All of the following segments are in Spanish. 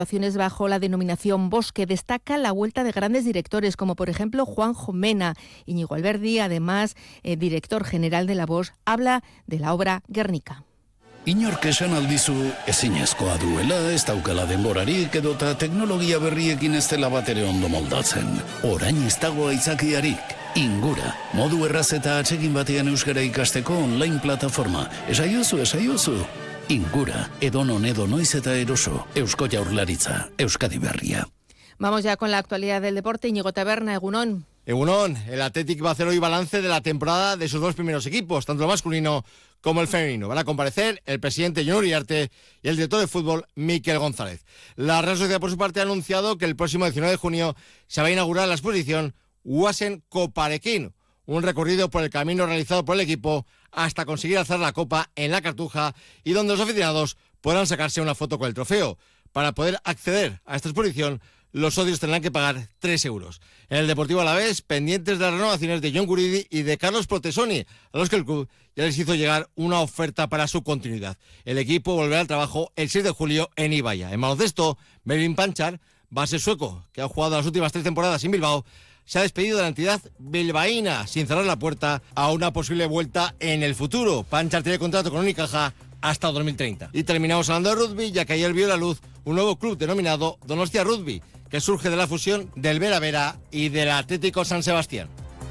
Actuaciones bajo la denominación Bosque. Destaca la vuelta de grandes directores, como por ejemplo Juanjo Mena. Íñigo Alberdi, además director general de la Bosch, habla de la obra Guernica. Inork esan aldizu ezinezkoa duela, ez daukala denborarik edota teknologia berriekin ez dela batere ondo moldatzen. Orain ez dago aitzakiarik. Ingura, modu erraz eta atsegin batean euskara ikasteko online plataforma. Esaiozu. Ingura, edonon edo noiz eta eroso. Eusko Jaurlaritza, Euskadi Berria. Vamos ya con la actualidad del deporte. Íñigo Taberna, Egunon. Egunon, el Athletic va a hacer hoy balance de la temporada de sus dos primeros equipos, tanto el masculino como el femenino. Van a comparecer el presidente Jon Uriarte y el director de fútbol Miquel González. La Real Sociedad, por su parte, ha anunciado que el próximo 19 de junio se va a inaugurar la exposición Uasen Coparequín, un recorrido por el camino realizado por el equipo hasta conseguir alzar la copa en la Cartuja y donde los aficionados podrán sacarse una foto con el trofeo. Para poder acceder a esta exposición, los socios tendrán que pagar 3 euros. En el Deportivo Alavés, pendientes de las renovaciones de John Guridi y de Carlos Protesoni, a los que el club ya les hizo llegar una oferta para su continuidad. El equipo volverá al trabajo el 6 de julio en Ibaya. En baloncesto, Mervin Panchar, base sueco, que ha jugado las últimas 3 temporadas en Bilbao, se ha despedido de la entidad bilbaína sin cerrar la puerta a una posible vuelta en el futuro. Panchar tiene contrato con Unicaja hasta 2030. Y terminamos hablando de rugby, ya que ayer vio la luz un nuevo club denominado Donostia Rugby, que surge de la fusión del Vera Vera y del Atlético San Sebastián.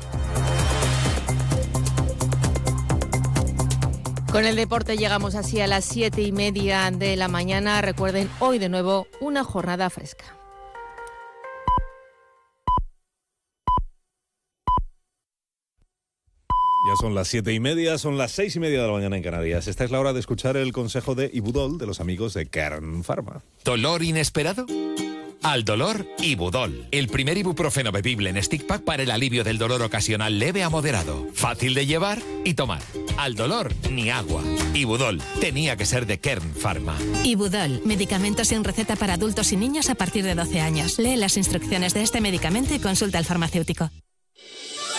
Con el deporte llegamos así a las 7:30 de la mañana. Recuerden, hoy de nuevo una jornada fresca. Ya son las 7:30, son las 6:30 de la mañana en Canarias. Esta es la hora de escuchar el consejo de Ibudol, de los amigos de Kern Pharma. ¿Dolor inesperado? Al dolor, Ibudol. El primer ibuprofeno bebible en stick pack para el alivio del dolor ocasional leve a moderado. Fácil de llevar y tomar. Al dolor, ni agua. Ibudol. Tenía que ser de Kern Pharma. Ibudol. Medicamento sin receta para adultos y niños a partir de 12 años. Lee las instrucciones de este medicamento y consulta al farmacéutico.